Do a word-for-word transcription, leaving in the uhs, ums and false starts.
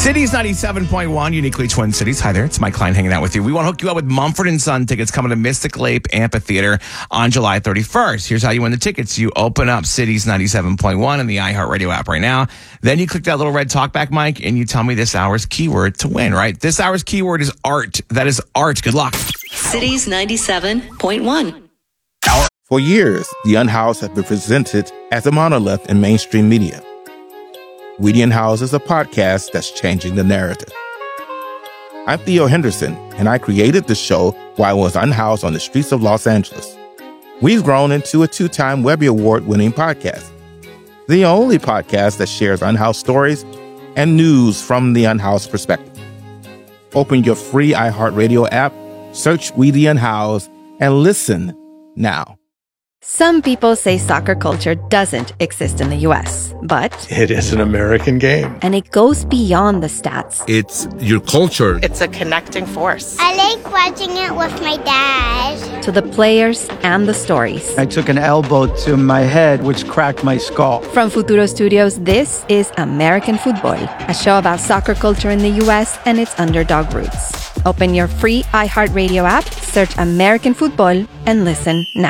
Cities ninety-seven point one, uniquely Twin Cities. Hi there, it's Mike Klein hanging out with you. We want to hook you up with Mumford and Son tickets coming to Mystic Lake Amphitheater on July thirty-first. Here's how you win the tickets. You open up Cities ninety-seven point one in the iHeartRadio app right now. Then you click that little red talkback mic and you tell me this hour's keyword to win, right? This hour's keyword is art. That is art. Good luck. Cities ninety-seven point one. For years, The Unhoused have been presented as a monolith in mainstream media. We the Unhoused is a podcast that's changing the narrative. I'm Theo Henderson, and I created the show while I was unhoused on the streets of Los Angeles. We've grown into a two-time Webby Award-winning podcast, the only podcast that shares unhoused stories and news from the unhoused perspective. Open your free iHeartRadio app, search We the Unhoused, and listen now. Some people say soccer culture doesn't exist in the U S, but it is an American game. And it goes beyond the stats. It's your culture. It's a connecting force. I like watching it with my dad. To the players and the stories. I took an elbow to my head, which cracked my skull. From Futuro Studios, this is American Football, a show about soccer culture in the U S and its underdog roots. Open your free iHeartRadio app, search American Football, and listen now.